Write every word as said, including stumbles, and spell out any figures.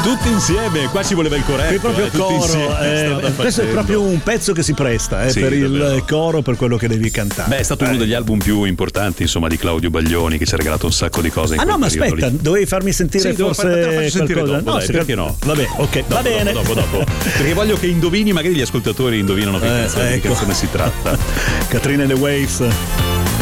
Tutti insieme, qua ci voleva il corretto. Qui proprio eh, tutti coro. insieme, Eh, questo è proprio un pezzo che si presta eh, Sì, per il davvero. coro, per quello che devi cantare. Beh, è stato uno degli album più importanti, insomma, di Claudio Baglioni, che ci ha regalato un sacco di cose in Ah quel no, ma periodo aspetta, lì. dovevi farmi sentire Sì, devo forse far- te lo faccio sentire qualcosa? dopo, dai, sì, perché no? Vabbè, ok, Dopo, va bene. Dopo, dopo, dopo. Perché voglio che indovini, magari gli ascoltatori indovinano che Eh, canzone, di che ecco. canzone si tratta. Katrina and the Waves.